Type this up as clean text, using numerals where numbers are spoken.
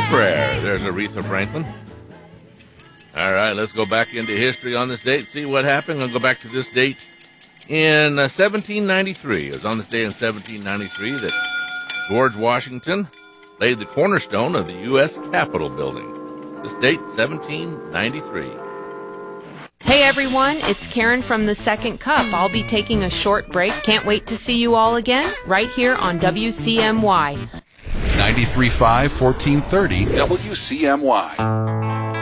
Little Prayer. There's Aretha Franklin. All right, let's go back into history on this date, see what happened. I'll go back to this date in 1793. It was on this day in 1793 that George Washington laid the cornerstone of the U.S. Capitol building. This date, 1793. Hey everyone, it's Karen from The Second Cup. I'll be taking a short break. Can't wait to see you all again right here on WCMY. 93.5, 1430 WCMY.